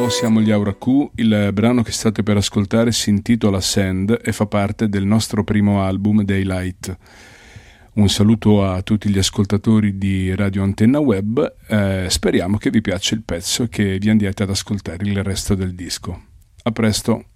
Ciao, siamo gli Aura Q, il brano che state per ascoltare si intitola Sand e fa parte del nostro primo album Daylight. Un saluto a tutti gli ascoltatori di Radio Antenna Web, speriamo che vi piaccia il pezzo e che vi andiate ad ascoltare il resto del disco. A presto!